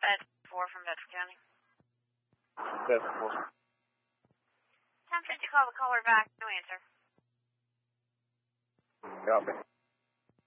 That's 4 from Bedford County. That's 4. 1050, call the caller back. No answer. Copy.